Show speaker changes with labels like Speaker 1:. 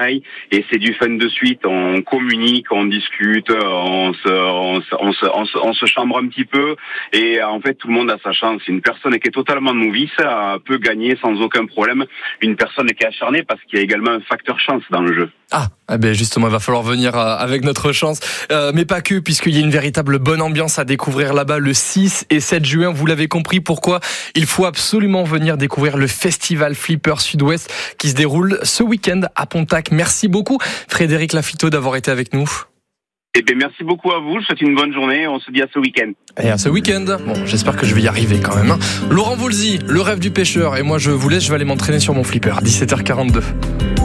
Speaker 1: pareil, et c'est du fun de suite. On communique, on discute, on se chambre un petit peu, et en fait tout le monde a sa chance. Une personne qui est totalement novice peut gagner sans aucun problème. Une personne qui est acharnée, parce qu'il y a également un facteur chance dans le jeu.
Speaker 2: Justement, il va falloir venir avec notre chance, mais pas que, puisqu'il y a une véritable bonne ambiance à découvrir là-bas le 6 et 7 juin. Vous l'avez compris, pourquoi il faut absolument venir découvrir le festival Flipper Sud-Ouest qui se déroule ce week-end à Pontac. Merci beaucoup Frédéric Lafitau d'avoir été avec nous.
Speaker 1: Merci beaucoup à vous, je vous souhaite une bonne journée, on se dit à ce week-end.
Speaker 2: Et à ce week-end, j'espère que je vais y arriver quand même. Laurent Voulzy, le rêve du pêcheur, et moi je vous laisse, je vais aller m'entraîner sur mon flipper, 17h42.